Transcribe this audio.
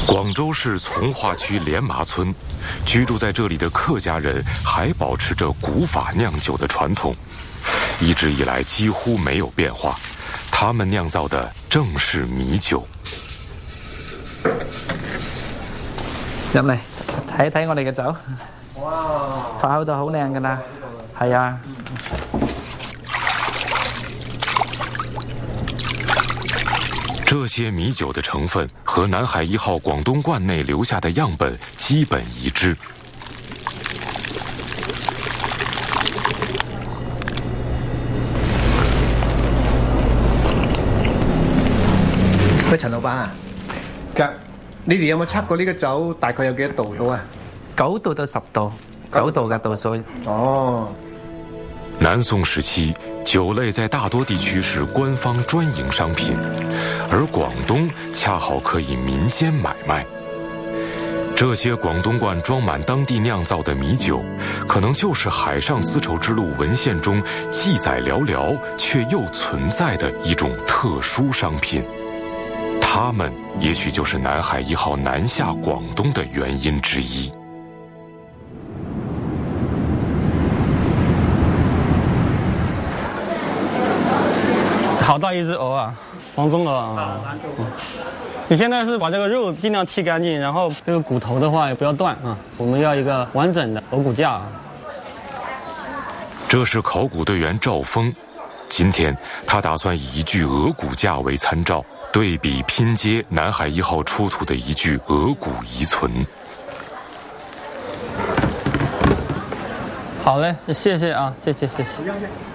广州市从化区莲麻村，居住在这里的客家人还保持着古法酿酒的传统，一直以来几乎没有變化。他們釀造的正是米酒。 入嚟睇一睇我哋嘅酒，哇！發酵到好靚㗎啦，係啊。 这些米酒的成分和南海1號廣東罐內留下的樣本基本一致。 喂，陳老闆啊，你哋有冇測過呢個酒大概有幾多度到啊 ？9度到10度，9度嘅度數。 哦。 南宋時期，酒類在大多地區是官方專營商品，而廣東恰好可以民間買賣。這些廣東罐裝滿當地釀造的米酒，可能就是海上絲綢之路文獻中記載寥寥卻又存在的一種特殊商品。它們也許就是南海1號南下廣東的原因之一。 好大一只鹅啊，黄棕鹅啊！你现在是把这个肉尽量剔干净，然后这个骨头的话也不要断啊。我们要一个完整的鹅骨架啊。 这是考古队员赵峰，今天他打算以一具鹅骨架为参照，对比拼接南海1號出土的一具鹅骨遗存。 好嘞，谢谢啊，谢谢。